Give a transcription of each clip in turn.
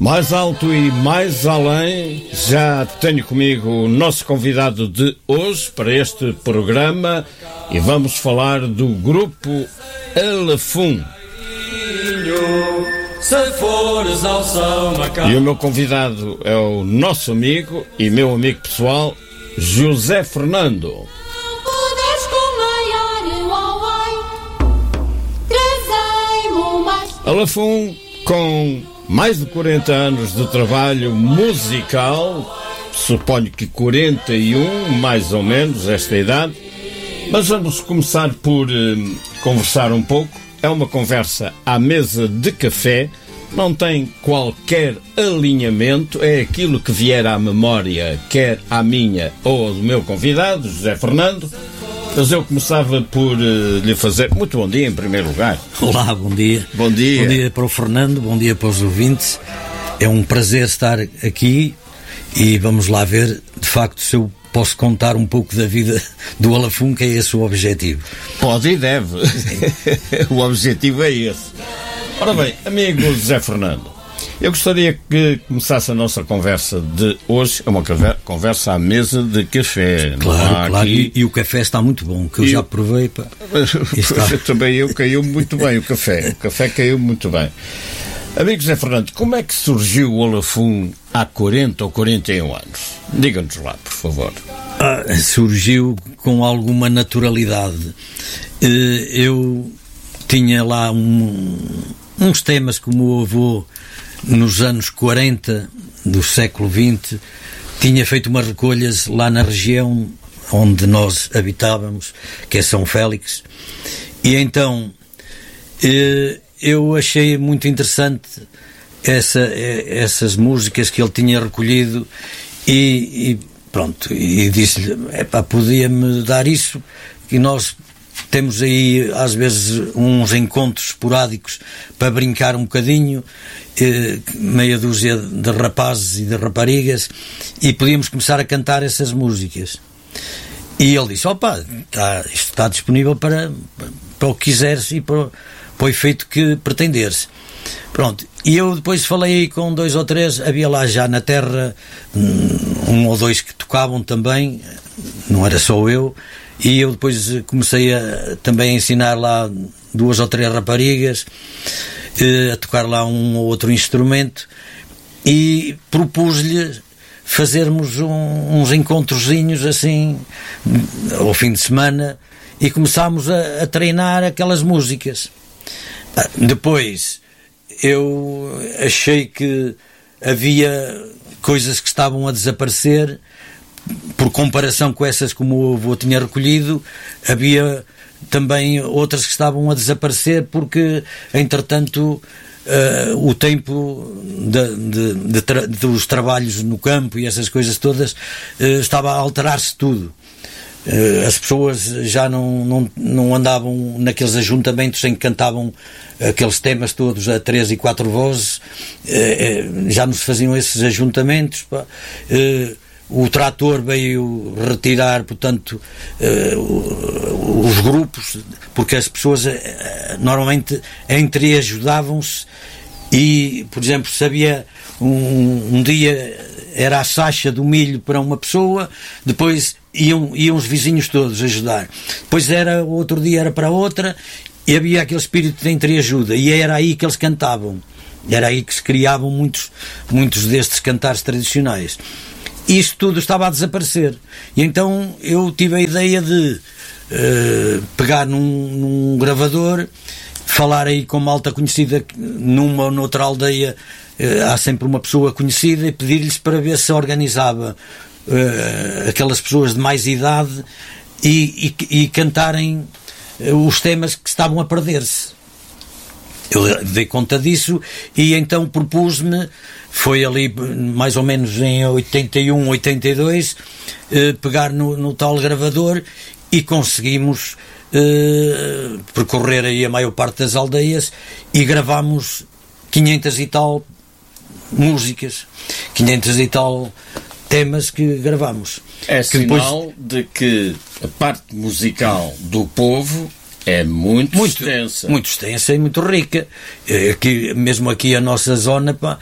Mais alto e mais além, já tenho comigo o nosso convidado de hoje para este programa e vamos falar do grupo Alafum. E o meu convidado é o nosso amigo e meu amigo pessoal, José Fernando. Alafum, com mais de 40 anos de trabalho musical, suponho que 41, mais ou menos, esta idade, mas vamos começar por conversar um pouco. É uma conversa à mesa de café, não tem qualquer alinhamento, é aquilo que vier à memória, quer à minha ou ao do meu convidado, José Fernando. Mas eu começava por lhe fazer... Muito bom dia, em primeiro lugar. Olá, bom dia. Bom dia. Bom dia para o Fernando, bom dia para os ouvintes. É um prazer estar aqui e vamos lá ver, de facto, se eu posso contar um pouco da vida do Alafum, que é esse o objetivo. Pode e deve. O objetivo é esse. Ora bem, amigo José Fernando, eu gostaria que começasse a nossa conversa de hoje, é uma conversa à mesa de café. Claro, claro, aqui... e o café está muito bom, que eu já provei. Também caiu muito bem o café caiu muito bem. Amigo José Fernando, como é que surgiu o Alafum há 40 ou 41 anos? Diga-nos lá, por favor. Surgiu com alguma naturalidade. Eu tinha lá uns temas que o meu avô, nos anos 40 do século XX, tinha feito umas recolhas lá na região onde nós habitávamos, que é São Félix, e então eu achei muito interessante essas músicas que ele tinha recolhido e pronto, e disse-lhe, podia-me dar isso, que nós temos aí às vezes uns encontros esporádicos para brincar um bocadinho, meia dúzia de rapazes e de raparigas, e podíamos começar a cantar essas músicas. E ele disse, isto está disponível para o que quiseres e para o efeito que pretenderes. Pronto, e eu depois falei com 2 ou 3, havia lá já na terra 1 ou 2 que tocavam também, não era só eu, e eu depois comecei também a ensinar lá 2 ou 3 raparigas a tocar lá um ou outro instrumento, e propus-lhe fazermos uns encontrozinhos assim ao fim de semana, e começámos a treinar aquelas músicas. Depois eu achei que havia coisas que estavam a desaparecer por comparação com essas que o meu avô tinha recolhido. Havia também outras que estavam a desaparecer porque, entretanto, o tempo dos trabalhos no campo e essas coisas todas estava a alterar-se tudo. As pessoas já não andavam naqueles ajuntamentos em que cantavam aqueles temas todos a 3 e 4 vozes, já não se faziam esses ajuntamentos. O trator veio retirar, portanto, os grupos, porque as pessoas normalmente entre ajudavam-se, e, por exemplo, sabia um dia era a sacha do milho para uma pessoa, depois iam os vizinhos todos ajudar, depois outro dia era para outra, e havia aquele espírito de entreajuda, e era aí que eles cantavam, era aí que se criavam muitos destes cantares tradicionais. Isso tudo estava a desaparecer, e então eu tive a ideia de pegar num gravador, falar aí com malta conhecida, numa ou noutra aldeia há sempre uma pessoa conhecida, e pedir-lhes para ver se organizava aquelas pessoas de mais idade e cantarem os temas que estavam a perder-se. Eu dei conta disso, e então propus-me, foi ali mais ou menos em 81, 82, pegar no tal gravador, e conseguimos percorrer aí a maior parte das aldeias, e gravámos 500 e tal músicas, 500 e tal temas que gravámos. É sinal de que a parte musical do povo É muito extensa. Muito extensa e muito rica. Mesmo aqui a nossa zona, pá,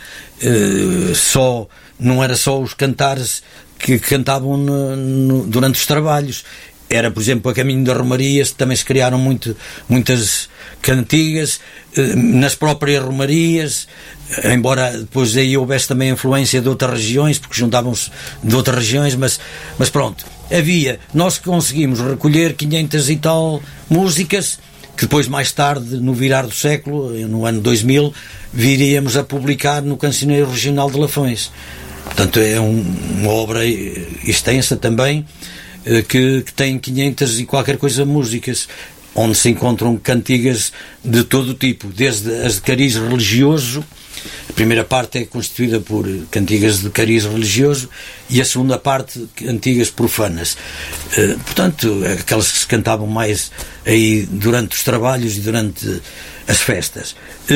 não era só os cantares que cantavam durante os trabalhos. Era, por exemplo, a caminho das romarias, também se criaram muitas cantigas, nas próprias romarias, embora depois aí houvesse também influência de outras regiões, porque juntavam-se de outras regiões, mas pronto, nós conseguimos recolher 500 e tal músicas, que depois, mais tarde, no virar do século, no ano 2000, viríamos a publicar no Cancioneiro Regional de Lafões. Portanto, é uma obra extensa também, que tem 500 e qualquer coisa músicas, onde se encontram cantigas de todo o tipo, desde as de cariz religioso. A primeira parte é constituída por cantigas de cariz religioso e a segunda parte, cantigas profanas. Portanto, aquelas que se cantavam mais aí durante os trabalhos e durante as festas.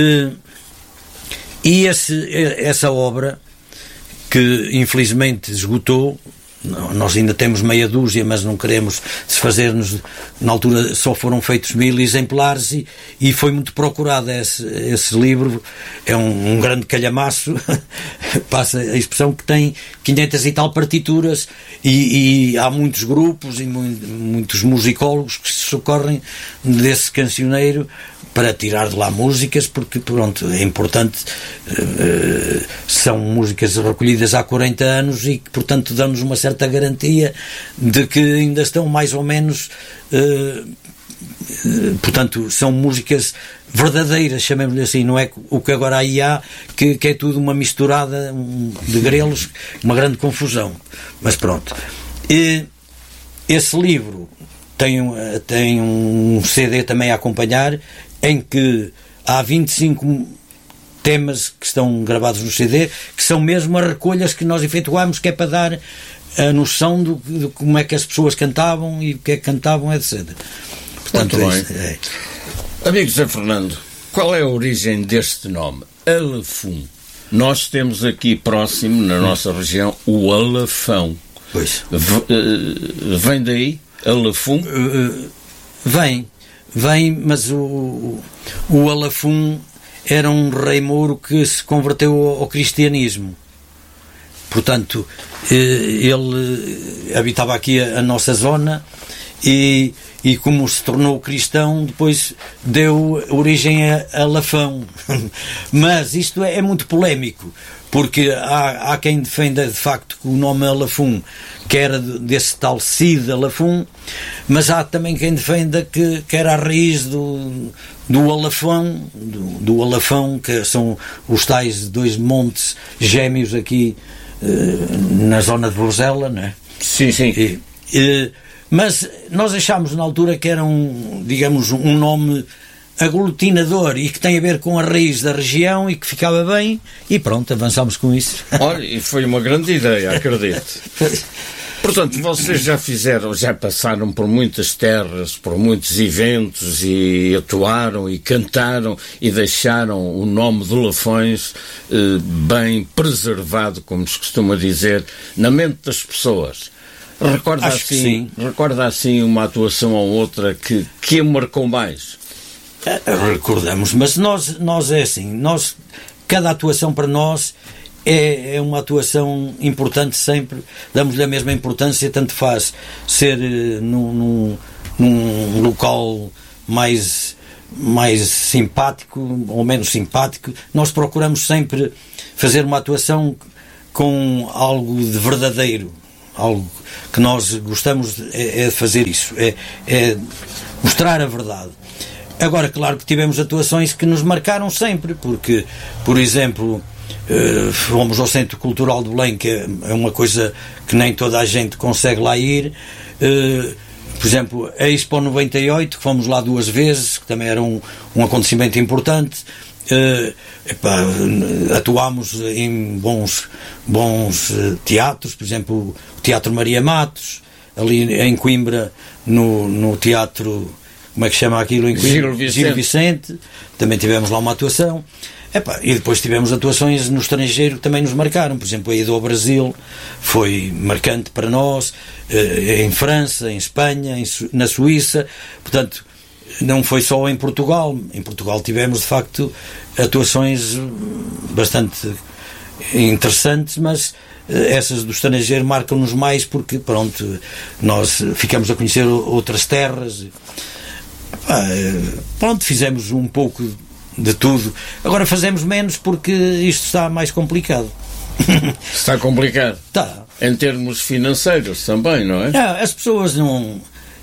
E essa obra, que infelizmente esgotou, nós ainda temos meia dúzia, mas não queremos desfazer-nos. Na altura só foram feitos 1000 exemplares e foi muito procurado esse livro. É um grande calhamaço, passa a expressão, que tem 500 e tal partituras e há muitos grupos e muitos musicólogos que se socorrem desse cancioneiro para tirar de lá músicas, porque pronto, é importante, são músicas recolhidas há 40 anos e que, portanto, dão-nos uma certa garantia de que ainda estão mais ou menos, portanto, são músicas verdadeiras, chamemos-lhe assim, não é o que agora aí há, que é tudo uma misturada de grelos, uma grande confusão. Mas pronto. Esse livro tem um CD também a acompanhar, em que há 25 temas que estão gravados no CD, que são mesmo as recolhas que nós efetuámos, que é para dar a noção de como é que as pessoas cantavam e o que é que cantavam, etc. Portanto, muito bem. Amigo Zé Fernando, qual é a origem deste nome? Alafum. Nós temos aqui próximo, na nossa região, o alafão. Pois. Vem daí? Alafum? Vem, mas o Alafum era um rei mouro que se converteu ao cristianismo. Portanto, ele habitava aqui a nossa zona e como se tornou cristão, depois deu origem a Lafão. Mas isto é muito polémico, porque há quem defenda de facto que o nome Alafum, que era desse tal Cid Alafum, mas há também quem defenda que era a raiz do Alafão, do Alafão, que são os tais 2 montes gêmeos aqui na zona de Vozela, não é? Sim, sim. Mas nós achámos na altura que era digamos, um nome aglutinador e que tem a ver com a raiz da região e que ficava bem, e pronto, avançámos com isso. Olha, e foi uma grande ideia, acredito. Portanto, vocês já passaram por muitas terras, por muitos eventos e atuaram e cantaram e deixaram o nome de Lafões bem preservado, como se costuma dizer, na mente das pessoas. Recorda assim uma atuação ou outra que a marcou mais? Recordamos, mas nós é assim, cada atuação para nós é uma atuação importante sempre, damos-lhe a mesma importância, tanto faz ser num local mais simpático ou menos simpático. Nós procuramos sempre fazer uma atuação com algo de verdadeiro, algo que nós gostamos de fazer isso, é mostrar a verdade. Agora, claro que tivemos atuações que nos marcaram sempre, porque, por exemplo, fomos ao Centro Cultural de Belém, que é uma coisa que nem toda a gente consegue lá ir. Por exemplo, a Expo 98, que fomos lá 2 vezes, que também era um acontecimento importante. Atuámos em bons teatros, por exemplo, o Teatro Maria Matos, ali em Coimbra, no Teatro, como é que chama aquilo em Coimbra? Gil Vicente. Também tivemos lá uma atuação. E depois tivemos atuações no estrangeiro que também nos marcaram. Por exemplo, a ida ao Brasil foi marcante para nós, em França, em Espanha, na Suíça. Portanto, não foi só em Portugal. Em Portugal tivemos, de facto, atuações bastante interessantes, mas essas do estrangeiro marcam-nos mais porque, pronto, nós ficamos a conhecer outras terras. Pronto, fizemos um pouco de tudo. Agora fazemos menos porque isto está mais complicado. Está complicado? Está. Em termos financeiros também, não é? As pessoas não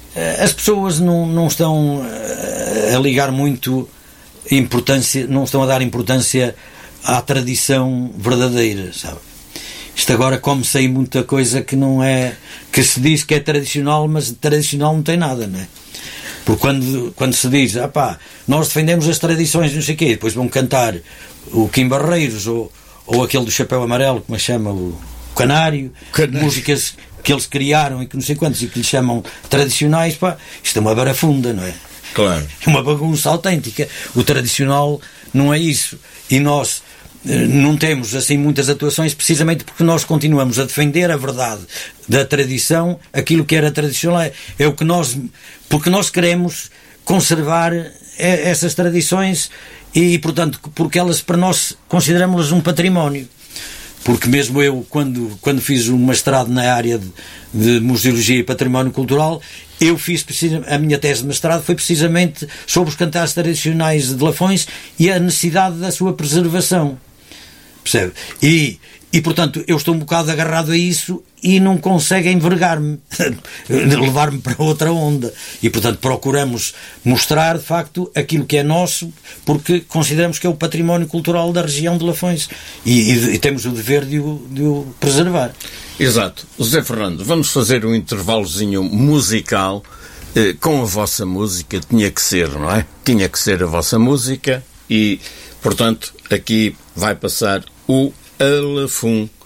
estão a ligar muito importância, não estão a dar importância à tradição verdadeira, sabe? Isto agora come-se aí muita coisa que não é, que se diz que é tradicional, mas tradicional não tem nada, não é? Porque quando se diz, nós defendemos as tradições, não sei o quê, depois vão cantar o Kim Barreiros ou aquele do Chapéu Amarelo, como se chama, o Canário, músicas que eles criaram e que não sei quantos e que lhe chamam tradicionais, isto é uma barafunda, não é? Claro. É uma bagunça autêntica. O tradicional não é isso. E nós não temos assim muitas atuações precisamente porque nós continuamos a defender a verdade da tradição, aquilo que era tradicional é o que nós, porque nós queremos conservar essas tradições e portanto porque elas para nós consideramos-las um património, porque mesmo eu quando fiz um mestrado na área de museologia e património cultural, eu fiz a minha tese de mestrado foi precisamente sobre os cantares tradicionais de Lafões e a necessidade da sua preservação. Percebe? E portanto eu estou um bocado agarrado a isso e não consegue envergar-me levar-me para outra onda e portanto procuramos mostrar de facto aquilo que é nosso porque consideramos que é o património cultural da região de Lafões e temos o dever de o preservar. Exato. José Fernando, vamos fazer um intervalozinho musical com a vossa música, tinha que ser, não é? Tinha que ser a vossa música e portanto aqui vai passar o Alafum